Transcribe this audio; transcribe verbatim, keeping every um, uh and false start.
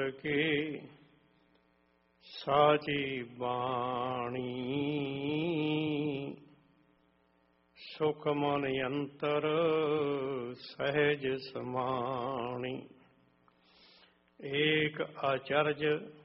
ਕੇ ਸਾਚੀ ਬਾਣੀ। ਸੁਖ ਮਨ ਅੰਤਰ ਸਹਿਜ ਸਮਾਣੀ। ਏਕ ਆਚਰਜ